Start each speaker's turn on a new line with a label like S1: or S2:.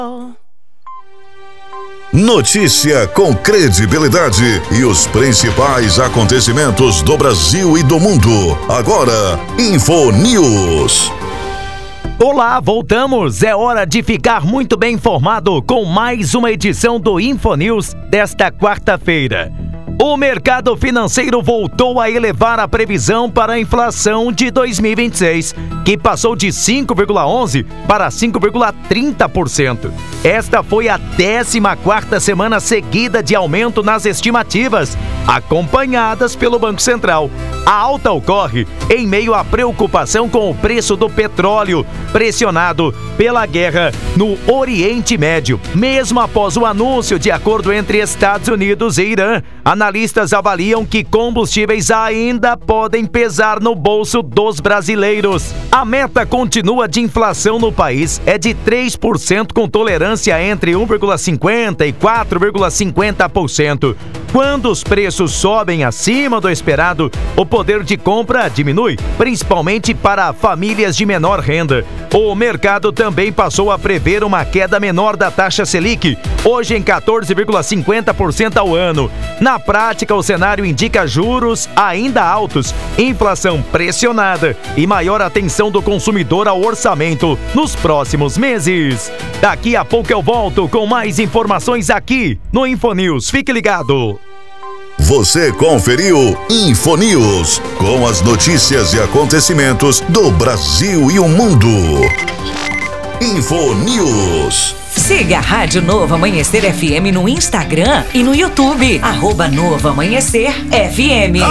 S1: Notícia com credibilidade e os principais acontecimentos do Brasil e do mundo. Agora, InfoNews.
S2: Olá, voltamos. É hora de ficar muito bem informado com mais uma edição do InfoNews desta quarta-feira. O mercado financeiro voltou a elevar a previsão para a inflação de 2026, que passou de 5,11% para 5,30%. Esta foi a 14ª semana seguida de aumento nas estimativas, acompanhadas pelo Banco Central. A alta ocorre em meio à preocupação com o preço do petróleo, pressionado pela guerra no Oriente Médio. Mesmo após o anúncio de acordo entre Estados Unidos e Irã, analistas avaliam que combustíveis ainda podem pesar no bolso dos brasileiros. A meta contínua de inflação no país é de 3%, com tolerância entre 1,50% e 4,50%. Quando os preços sobem acima do esperado, o poder de compra diminui, principalmente para famílias de menor renda. O mercado também passou a prever uma queda menor da taxa Selic, hoje em 14,50% ao ano. Na prática, o cenário indica juros ainda altos, inflação pressionada e maior atenção do consumidor ao orçamento nos próximos meses. Daqui a pouco eu volto com mais informações aqui no InfoNews. Fique ligado!
S1: Você conferiu InfoNews, com as notícias e acontecimentos do Brasil e o mundo. InfoNews.
S3: Siga a Rádio Novo Amanhecer FM no Instagram e no YouTube. @Novo Amanhecer FM.